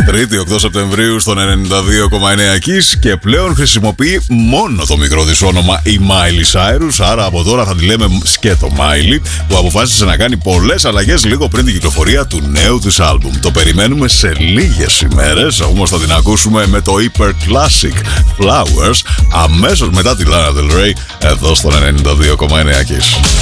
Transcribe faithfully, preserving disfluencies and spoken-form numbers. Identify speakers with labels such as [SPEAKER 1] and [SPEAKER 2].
[SPEAKER 1] Τρίτη οκτώ Σεπτεμβρίου στον ενενήντα δύο κόμμα εννέα Kiss και πλέον χρησιμοποιεί μόνο το μικρό της όνομα η Miley Cyrus. Άρα από τώρα θα τη λέμε σκέτο Miley, που αποφάσισε να κάνει πολλές αλλαγές λίγο πριν την κυκλοφορία του νέου της άλμπουμ. Το περιμένουμε σε λίγες ημέρες, όμως θα την ακούσουμε με το Hyper Classic Flowers αμέσως μετά τη Lana Del Rey εδώ στον ενενήντα δύο κόμμα εννέα Kiss.